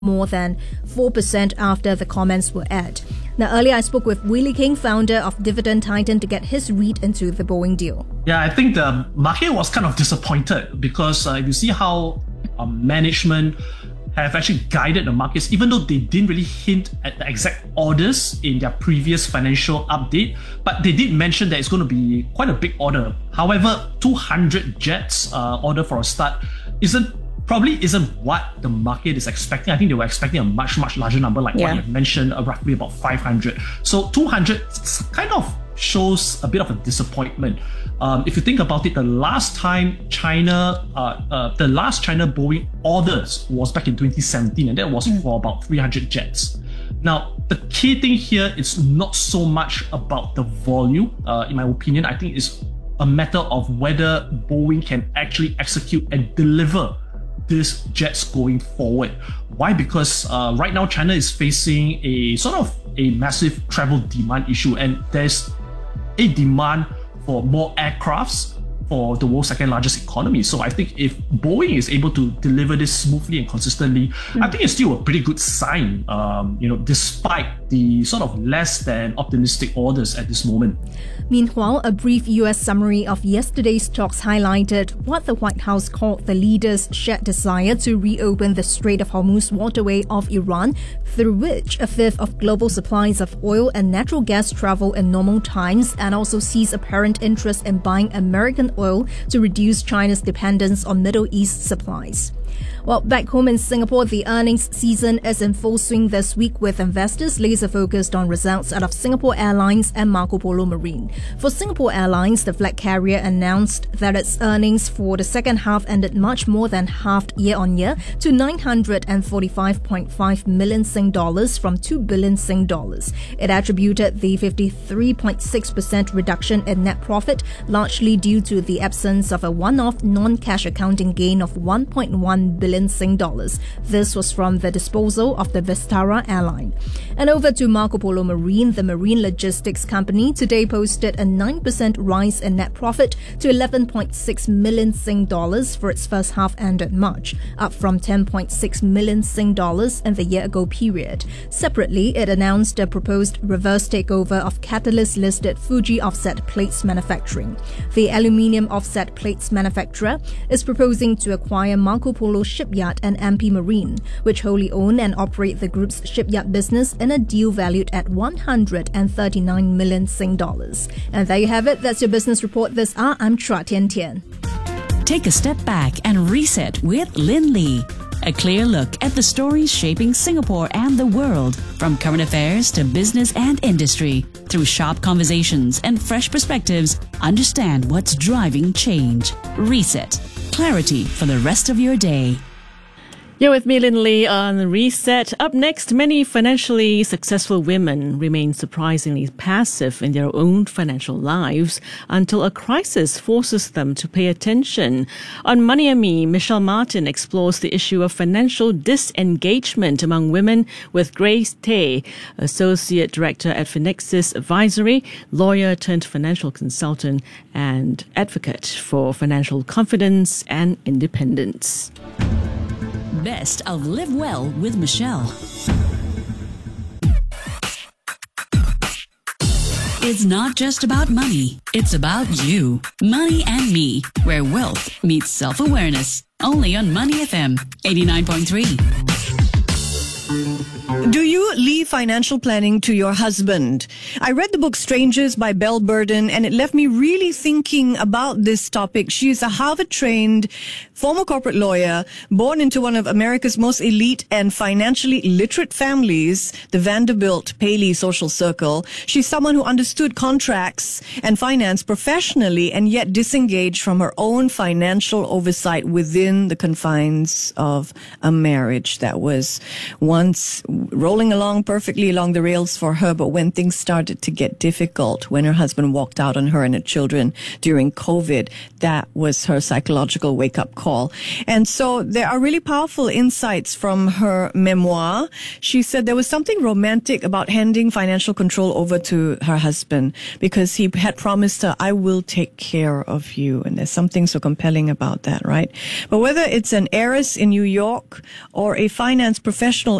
more than 4% after the comments were aired. Now, earlier I spoke with Willie King, founder of Dividend Titan, to get his read into the Boeing deal. Yeah, I think the market was kind of disappointed because if you see how management have actually guided the markets, even though they didn't really hint at the exact orders in their previous financial update, but they did mention that it's going to be quite a big order. However, 200 jets order for a start probably isn't what the market is expecting. I think they were expecting a much larger number, like what you mentioned, roughly about 500. So 200 kind of shows a bit of a disappointment. If you think about it, the last China Boeing orders was back in 2017, and that was for about 300 jets. Now, the key thing here is not so much about the volume. In my opinion, I think it's a matter of whether Boeing can actually execute and deliver these jets going forward. Why? Because right now China is facing a sort of a massive travel demand issue, and there's a demand for more aircrafts for the world's second largest economy. So I think if Boeing is able to deliver this smoothly and consistently, I think it's still a pretty good sign, despite the sort of less than optimistic orders at this moment. Meanwhile, a brief US summary of yesterday's talks highlighted what the White House called the leaders' shared desire to reopen the Strait of Hormuz waterway of Iran, through which a fifth of global supplies of oil and natural gas travel in normal times, and also sees apparent interest in buying American oil to reduce China's dependence on Middle East supplies. Well, back home in Singapore, the earnings season is in full swing this week, with investors laser focused on results out of Singapore Airlines and Marco Polo Marine. For Singapore Airlines, the flag carrier announced that its earnings for the second half ended much more than halved year-on-year to 945.5 million Sing dollars from 2 billion Sing dollars. It attributed the 53.6% reduction in net profit largely due to the absence of a one-off non-cash accounting gain of 1.1 billion Sing dollars. This was from the disposal of the Vistara airline. And over to Marco Polo Marine, the marine logistics company today posted a 9% rise in net profit to 11.6 million Sing dollars for its first half ended March, up from 10.6 million Sing dollars in the year-ago period. Separately, it announced a proposed reverse takeover of Catalyst-listed Fuji Offset Plates Manufacturing. The aluminium offset plates manufacturer is proposing to acquire Marco Polo Shipyard and MP Marine, which wholly own and operate the group's shipyard business in a deal valued at 139 million Sing dollars. And there you have it. That's your business report this hour. I'm Chua Tian Tian. Take a step back and reset with Lin Lee. A clear look at the stories shaping Singapore and the world, from current affairs to business and industry. Through sharp conversations and fresh perspectives, understand what's driving change. Reset. Clarity for the rest of your day. You're with me, Lin Lee, on Reset. Up next, many financially successful women remain surprisingly passive in their own financial lives until a crisis forces them to pay attention. On Money and Me, Michelle Martin explores the issue of financial disengagement among women with Grace Tay, Associate Director at Finexis Advisory, lawyer turned financial consultant and advocate for financial confidence and independence. Best of Live Well with Michelle. It's not just about money, it's about you. Money and Me, where wealth meets self-awareness. Only on Money FM 89.3. Do you leave financial planning to your husband? I read the book Strangers by Belle Burden, and it left me really thinking about this topic. She is a Harvard-trained former corporate lawyer, born into one of America's most elite and financially literate families, the Vanderbilt Paley Social Circle. She's someone who understood contracts and finance professionally and yet disengaged from her own financial oversight within the confines of a marriage that was once rolling along along perfectly along the rails for her, but when things started to get difficult, when her husband walked out on her and her children during COVID, that was her psychological wake-up call. And so there are really powerful insights from her memoir. She said there was something romantic about handing financial control over to her husband because he had promised her, I will take care of you. And there's something so compelling about that, right? But whether it's an heiress in New York or a finance professional